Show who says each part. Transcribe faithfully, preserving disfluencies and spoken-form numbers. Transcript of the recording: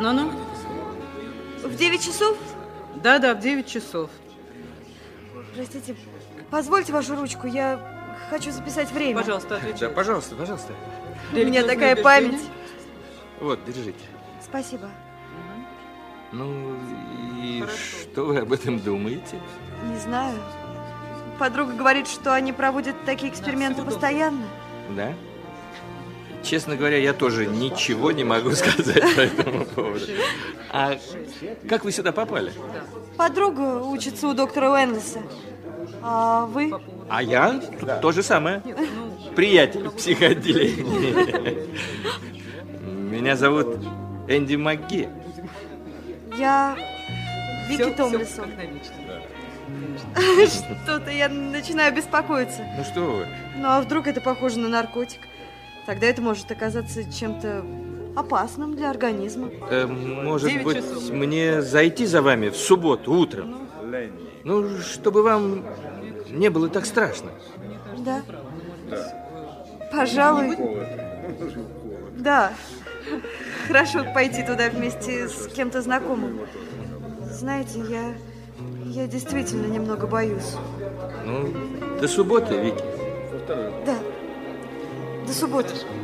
Speaker 1: Ну-ну.
Speaker 2: В девять часов?
Speaker 1: Да-да, в девять часов.
Speaker 2: Простите, позвольте вашу ручку, я хочу записать время.
Speaker 1: Пожалуйста, отвечайте.
Speaker 3: Да, пожалуйста, пожалуйста.
Speaker 2: У меня такая память.
Speaker 3: Вот, держите.
Speaker 2: Спасибо.
Speaker 3: Ну, и
Speaker 1: Хорошо.
Speaker 3: что вы об этом думаете?
Speaker 2: Не знаю. Подруга говорит, что они проводят такие эксперименты постоянно.
Speaker 3: Да? Честно говоря, я тоже ничего не могу сказать по этому поводу. А как вы сюда попали?
Speaker 2: Подруга учится у доктора Уэнлиса. А вы?
Speaker 3: А я то же самое. Приятель в психоотделении. Меня зовут Энди МакГи.
Speaker 2: Я Вики
Speaker 1: Всё-
Speaker 2: Томлисон.
Speaker 1: всё как навечно.
Speaker 2: Что-то я начинаю беспокоиться.
Speaker 3: Ну что вы?
Speaker 2: Ну а вдруг это похоже на наркотик? Тогда это может оказаться чем-то опасным для организма.
Speaker 3: Э, может
Speaker 1: Девять
Speaker 3: быть,
Speaker 1: часов.
Speaker 3: мне зайти за вами в субботу утром? Ну, чтобы вам не было так страшно.
Speaker 2: Да? Пожалуй. Да. Хорошо пойти туда вместе с кем-то знакомым. Знаете, я... Я действительно немного боюсь.
Speaker 3: Ну, до субботы, Вики.
Speaker 2: Да. До субботы.